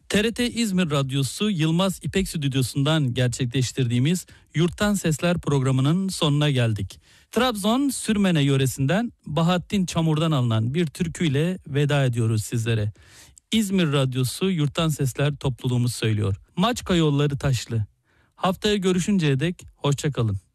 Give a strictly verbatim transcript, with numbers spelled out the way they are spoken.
T R T İzmir Radyosu Yılmaz İpek Stüdyosu'ndan gerçekleştirdiğimiz Yurttan Sesler programının sonuna geldik. Trabzon Sürmene yöresinden Bahattin Çamur'dan alınan bir türküyle veda ediyoruz sizlere. İzmir Radyosu Yurttan Sesler topluluğumuz söylüyor. Maçka yolları taşlı. Haftaya görüşünceye dek hoşça kalın.